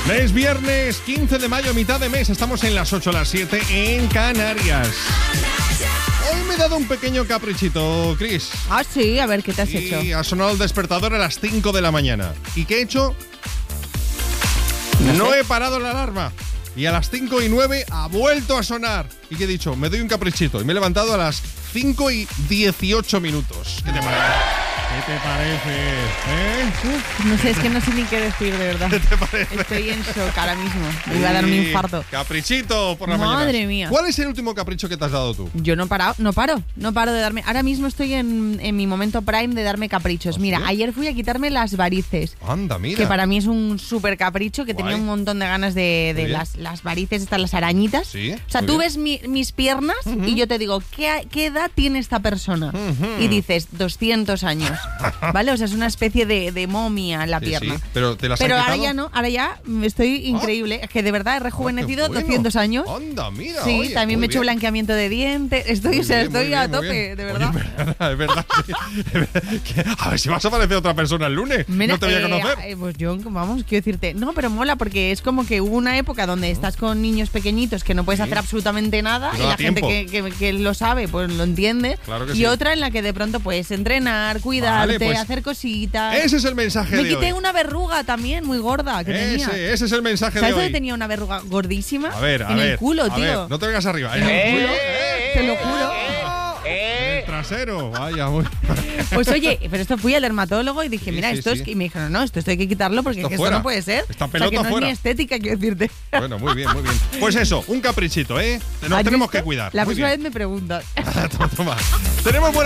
Es viernes 15 de mayo, mitad de mes. Estamos en las 8 a las 7 en Canarias. Hoy me he dado un pequeño caprichito, Chris. Ah, sí, a ver, ¿qué te has hecho? Y ha sonado el despertador a las 5 de la mañana. ¿Y qué he hecho? No he parado la alarma. Y a las 5:09 ha vuelto a sonar. ¿Y qué he dicho? Me doy un caprichito. Y me he levantado a las 5:18 minutos. ¿Qué te parece? ¿Qué te parece? Uf, no sé, es que no sé ni qué decir, de verdad. ¿Qué te parece? Estoy en shock ahora mismo. Me iba a dar un infarto. Caprichito por la mañana. Madre mía. ¿Cuál es el último capricho que te has dado tú? Yo no paro de darme. Ahora mismo estoy en mi momento prime de darme caprichos. Mira, ¿sí? Ayer fui a quitarme las varices. Anda, mira. Que para mí es un súper capricho, que Guay. tenía un montón de ganas de las varices, estas, las arañitas. Sí, O sea, muy tú bien. ves mis piernas y yo te digo, ¿qué edad tiene esta persona? Y dices, 200 años. ¿Vale? O sea, es una especie de momia la pierna. Sí. Pero te las han Pero ahora quitado. ya no, ahora ya estoy increíble. Es que de verdad he rejuvenecido qué bueno. 200 años. Anda, mira. Sí, oye, también muy me he hecho bien. blanqueamiento de dientes. Estoy, Muy bien, muy a bien, muy tope, bien. de Oye, verdad. es verdad, sí. Es verdad que- a ver si vas a aparecer otra persona el lunes. Mira, no te voy a conocer. Pues yo, vamos, quiero decirte, no, pero mola porque es como que hubo una época donde estás con niños pequeñitos que no puedes Sí. hacer absolutamente nada No y da la gente tiempo. que lo sabe, pues lo entiende. Claro que y sí. otra en la que de pronto puedes entrenar, cuidarte, Vale, pues, hacer cositas. Ese es el mensaje Me de quité hoy. una verruga también muy gorda que tenía. Ese es el mensaje ¿Sabes de dónde hoy. tenía una verruga gordísima? A ver, en el culo, a tío. ver, no te vengas arriba. En el culo. ¡Eh! Te lo juro. En el trasero. Vaya, muy. Pues oye, pero esto fui al dermatólogo y dije, Sí, mira, sí, esto sí. es que... Y me dijeron, no, esto hay que quitarlo porque Esto es que fuera. esto no puede ser. Esta O sea, pelota que no fuera. es ni estética, quiero decirte. Bueno, muy bien, muy bien. Pues eso, un caprichito, ¿eh? Nos ¿Has tenemos visto? que cuidar. La Muy próxima bien. vez me preguntas. Toma. Tenemos buena